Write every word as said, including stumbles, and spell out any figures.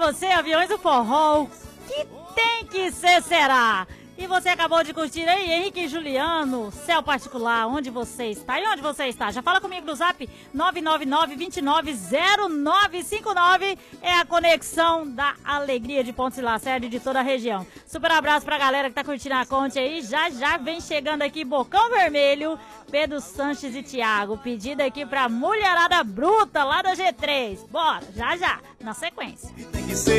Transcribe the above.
você, Aviões do Forró, que tem que ser, será? E você acabou de curtir aí, Henrique e Juliano, Céu Particular, onde você está? E onde você está? Já fala comigo no zap nove nove nove, dois nove zero nove cinco nove, é a conexão da alegria de Pontes e Lacerda e de toda a região. Super abraço pra galera que tá curtindo a conte aí, já já vem chegando aqui Bocão Vermelho, Pedro Sanches e Thiago, pedido aqui pra mulherada bruta lá da G três. Bora, já já, na sequência.